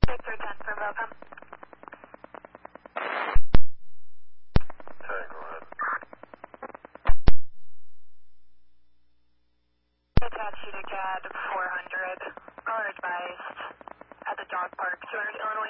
Victor 10 for welcome. Okay, go ahead. Attached to CAD 400. Caller advised at the dog park, 200 Illinois.